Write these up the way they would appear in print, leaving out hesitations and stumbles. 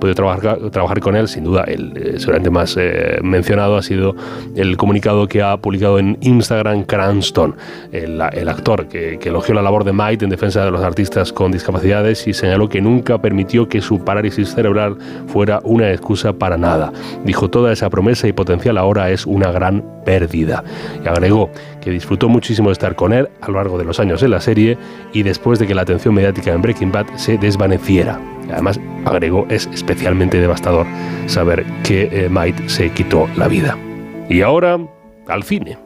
podido trabajar con él, sin duda, el seguramente más mencionado ha sido el comunicado que ha publicado en Instagram Cranston, el actor que elogió la labor de Might en defensa de los artistas con discapacidades y señaló que nunca permitió que su parálisis cerebral fuera una excusa para nada. Dijo: toda esa promesa y potencial ahora es una gran pérdida. Y agregó que disfrutó muchísimo de estar con él a lo largo de los años en la serie y después de que la atención mediática en Breaking Bad se desvaneciera. Y además, agregó, es especialmente devastador saber que Might se quitó la vida. Y ahora, al cine.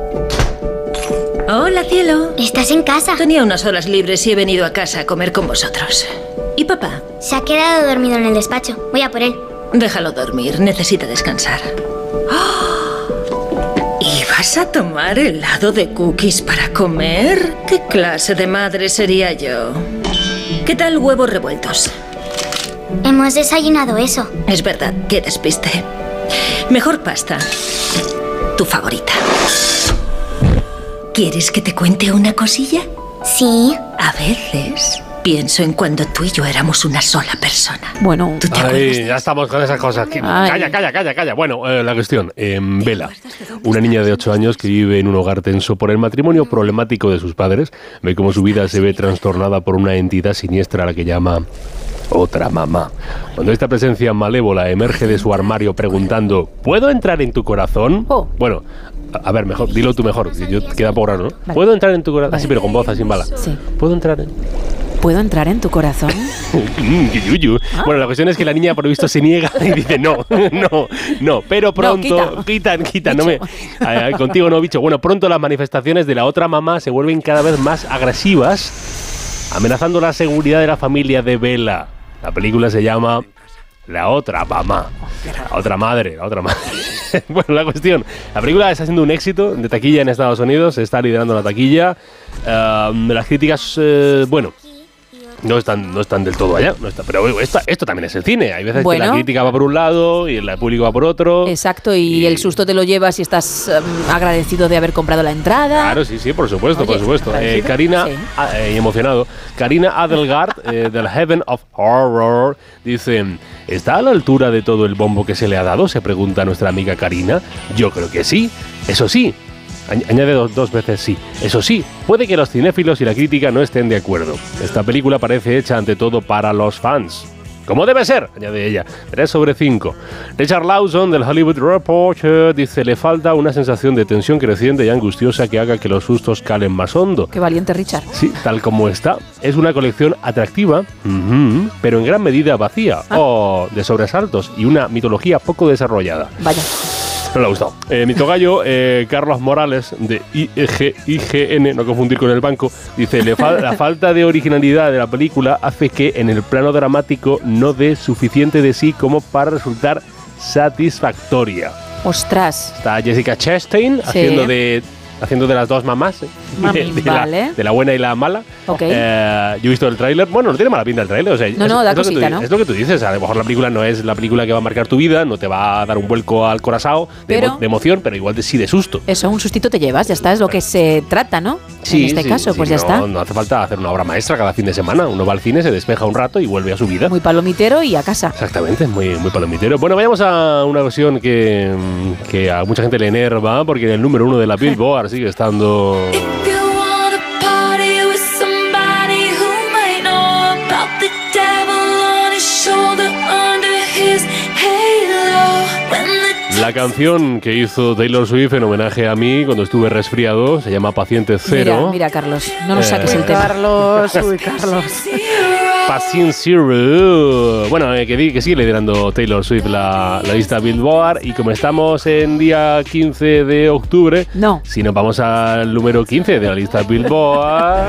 Hola, cielo. ¿Estás en casa? Tenía unas horas libres y he venido a casa a comer con vosotros. ¿Y papá? Se ha quedado dormido en el despacho. Voy a por él. Déjalo dormir, necesita descansar. ¡Oh! ¿Y vas a tomar helado de cookies para comer? ¿Qué clase de madre sería yo? ¿Qué tal huevos revueltos? Hemos desayunado eso. Es verdad, qué despiste. Mejor pasta. Tu favorita. ¿Quieres que te cuente una cosilla? Sí. A veces pienso en cuando tú y yo éramos una sola persona. Bueno. ¿Tú te acuerdas? Ya estamos con esas cosas. Calla. Bueno, la cuestión. Bella, una niña de 8 años que vive en un hogar tenso por el matrimonio problemático de sus padres, ve cómo su vida se ve trastornada por una entidad siniestra a la que llama otra mamá. Cuando esta presencia malévola emerge de su armario preguntando: ¿puedo entrar en tu corazón? Oh. Bueno, a ver, mejor, dilo tú mejor, que yo queda por raro, ¿no? Vale. ¿Puedo entrar en tu corazón? Así, pero con voz, así en bala. Sí. ¿Puedo entrar en...? ¿Puedo entrar en tu corazón? ¡Qué yuyu! Bueno, la cuestión es que la niña por lo visto se niega y dice no, pero pronto... No, quita, no me... contigo no, bicho. Bueno, pronto las manifestaciones de la otra mamá se vuelven cada vez más agresivas, amenazando la seguridad de la familia de Bella. La película se llama La otra mamá. La otra madre. Bueno, la cuestión, la película está siendo un éxito de taquilla en Estados Unidos, está liderando la taquilla. Las críticas, no están del todo allá, pero esto también es el cine. Hay veces que la crítica va por un lado y el público va por otro. Exacto, y el susto te lo llevas y estás agradecido de haber comprado la entrada. Claro, sí, por supuesto. Karina, sí. Emocionado, Karina Adelgard, del Heaven of Horror, dice: ¿está a la altura de todo el bombo que se le ha dado?, se pregunta nuestra amiga Karina. Yo creo que sí. Eso sí, añade dos veces sí. Eso sí, puede que los cinéfilos y la crítica no estén de acuerdo. Esta película parece hecha ante todo para los fans. Como debe ser, añade ella. 3/5. Richard Lawson del Hollywood Reporter dice: le falta una sensación de tensión creciente y angustiosa que haga que los sustos calen más hondo. Qué valiente, Richard. Sí, tal como está. Es una colección atractiva, pero en gran medida vacía, de sobresaltos y una mitología poco desarrollada. Vaya. No le ha gustado. Mi tocayo, Carlos Morales, de IGN, no confundir con el banco, dice: la falta de originalidad de la película hace que en el plano dramático no dé suficiente de sí como para resultar satisfactoria. Ostras. Está Jessica Chastain haciendo de las dos mamás, vale. de la buena y la mala. Okay. Yo he visto el tráiler. Bueno, no tiene mala pinta el tráiler. O sea, da cosita, ¿no? Es lo que tú dices. A lo mejor la película no es la película que va a marcar tu vida, no te va a dar un vuelco al corazón de emoción, pero igual sí de susto. Eso, un sustito te llevas, ya está, es lo que se trata, ¿no? Sí, en este caso, pues ya está. No hace falta hacer una obra maestra cada fin de semana. Uno va al cine, se despeja un rato y vuelve a su vida. Muy palomitero y a casa. Exactamente, muy palomitero. Bueno, vayamos a una versión que a mucha gente le enerva, porque en el número 1 de la Billboard sigue estando... La canción que hizo Taylor Swift en homenaje a mí cuando estuve resfriado se llama Paciente Cero. Mira, Carlos, no nos saques el tema. Carlos. Paciente Zero. Bueno, que sigue liderando Taylor Swift la lista Billboard, y como estamos en día 15 de octubre, si nos vamos al número 15 de la lista Billboard...